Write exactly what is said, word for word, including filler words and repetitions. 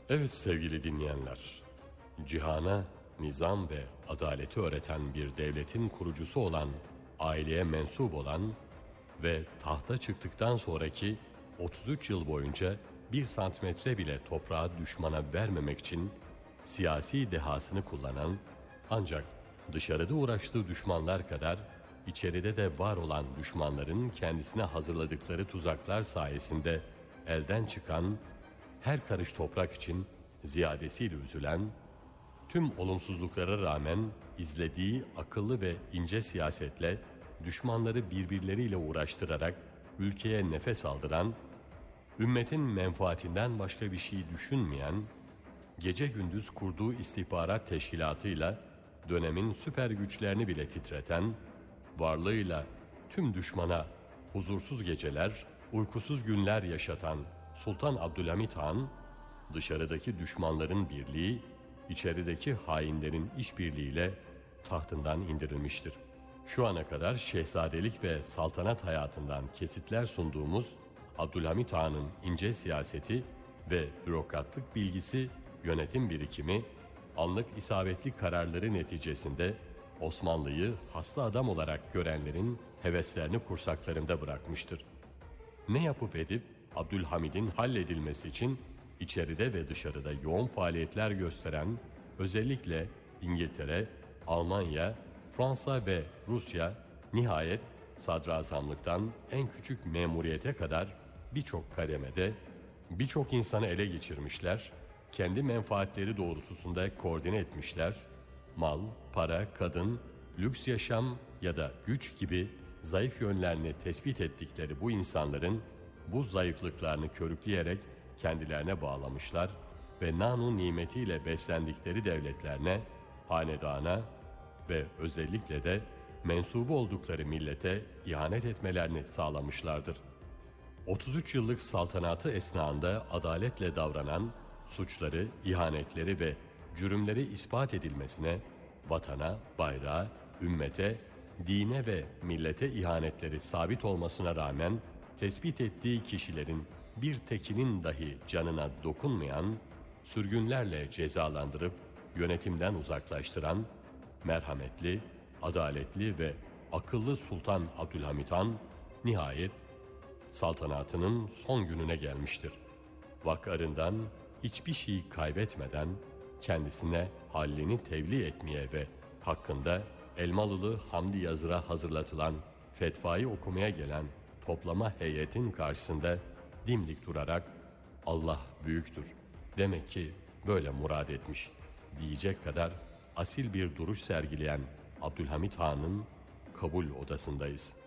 Evet sevgili dinleyenler, cihana nizam ve adaleti öğreten bir devletin kurucusu olan, aileye mensup olan ve tahta çıktıktan sonraki otuz üç yıl boyunca bir santimetre bile toprağı düşmana vermemek için siyasi dehasını kullanan, ancak dışarıda uğraştığı düşmanlar kadar içeride de var olan düşmanların kendisine hazırladıkları tuzaklar sayesinde elden çıkan, her karış toprak için ziyadesiyle üzülen, tüm olumsuzluklara rağmen izlediği akıllı ve ince siyasetle düşmanları birbirleriyle uğraştırarak ülkeye nefes aldıran, ümmetin menfaatinden başka bir şey düşünmeyen, gece gündüz kurduğu istihbarat teşkilatıyla dönemin süper güçlerini bile titreten, varlığıyla tüm düşmana huzursuz geceler, uykusuz günler yaşatan Sultan Abdülhamit Han, dışarıdaki düşmanların birliği, içerideki hainlerin işbirliğiyle tahtından indirilmiştir. Şu ana kadar şehzadelik ve saltanat hayatından kesitler sunduğumuz Abdülhamit Han'ın ince siyaseti ve bürokratlık bilgisi, yönetim birikimi, anlık isabetli kararları neticesinde Osmanlı'yı hasta adam olarak görenlerin heveslerini kursaklarında bırakmıştır. Ne yapıp edip Abdülhamid'in halledilmesi için içeride ve dışarıda yoğun faaliyetler gösteren, özellikle İngiltere, Almanya, Fransa ve Rusya, nihayet sadrazamlıktan en küçük memuriyete kadar birçok kademede birçok insanı ele geçirmişler, kendi menfaatleri doğrultusunda koordine etmişler, mal, para, kadın, lüks yaşam ya da güç gibi zayıf yönlerini tespit ettikleri bu insanların bu zayıflıklarını körükleyerek kendilerine bağlamışlar ve nanu nimetiyle beslendikleri devletlerine, hanedana ve özellikle de mensubu oldukları millete ihanet etmelerini sağlamışlardır. otuz üç yıllık saltanatı esnasında adaletle davranan, suçları, ihanetleri ve cürümleri ispat edilmesine, vatana, bayrağa, ümmete, dine ve millete ihanetleri sabit olmasına rağmen tespit ettiği kişilerin bir tekinin dahi canına dokunmayan, sürgünlerle cezalandırıp yönetimden uzaklaştıran, merhametli, adaletli ve akıllı Sultan Abdülhamit Han nihayet saltanatının son gününe gelmiştir. Vakarından hiçbir şey kaybetmeden kendisine hallini tebliğ etmeye ve hakkında Elmalılı Hamdi Yazır'a hazırlatılan fetvayı okumaya gelen toplama heyetin karşısında dimdik durarak Allah büyüktür, demek ki böyle murad etmiş diyecek kadar asil bir duruş sergileyen Abdülhamit Han'ın kabul odasındayız.